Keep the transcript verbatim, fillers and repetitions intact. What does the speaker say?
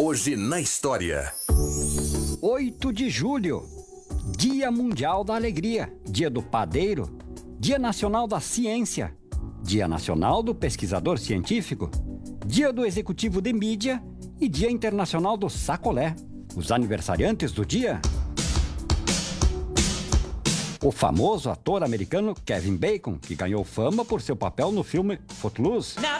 Hoje na história. oito de julho, Dia Mundial da Alegria, Dia do Padeiro, Dia Nacional da Ciência, Dia Nacional do Pesquisador Científico, Dia do Executivo de Mídia e Dia Internacional do Sacolé. Os aniversariantes do dia: o famoso ator americano Kevin Bacon, que ganhou fama por seu papel no filme Footloose.